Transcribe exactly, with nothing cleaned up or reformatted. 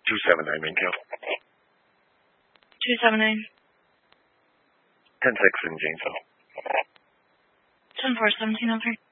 two seven nine main kill. two seven nine. ten six in Janesville. ten four seventeen over.